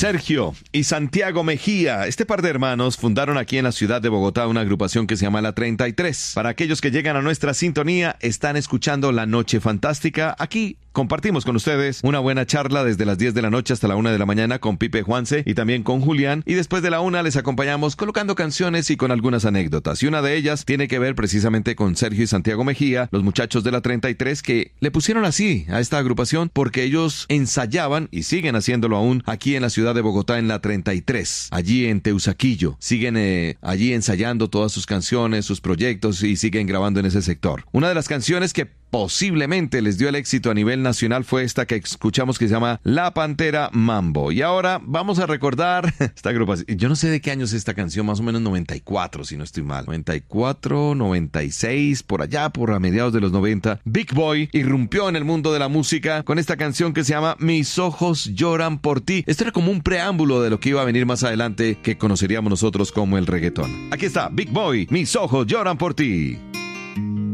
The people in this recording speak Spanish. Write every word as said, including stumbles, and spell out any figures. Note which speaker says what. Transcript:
Speaker 1: Sergio y Santiago Mejía, este par de hermanos fundaron aquí en la ciudad de Bogotá una agrupación que se llama La treinta y tres. Para aquellos que llegan a nuestra sintonía, están escuchando La Noche Fantástica. Aquí compartimos con ustedes una buena charla desde las diez de la noche hasta la una de la mañana con Pipe Juanse y también con Julián. Y después de la una les acompañamos colocando canciones y con algunas anécdotas. Y una de ellas tiene que ver precisamente con Sergio y Santiago Mejía, los muchachos de La treinta y tres, que le pusieron así a esta agrupación porque ellos ensayaban y siguen haciéndolo aún aquí en la ciudad de Bogotá en La treinta y tres, allí en Teusaquillo. Siguen eh, allí ensayando todas sus canciones, sus proyectos y siguen grabando en ese sector. Una de las canciones que posiblemente les dio el éxito a nivel nacional fue esta que escuchamos que se llama La Pantera Mambo. Y ahora vamos a recordar esta agrupación. Yo no sé de qué año es esta canción, más o menos noventa y cuatro, si no estoy mal. noventa y cuatro, noventa y seis, por allá, por a mediados de los noventa. Big Boy irrumpió en el mundo de la música con esta canción que se llama Mis ojos lloran por ti. Esto era como un preámbulo de lo que iba a venir más adelante, que conoceríamos nosotros como el reggaetón. Aquí está Big Boy, Mis ojos lloran por ti.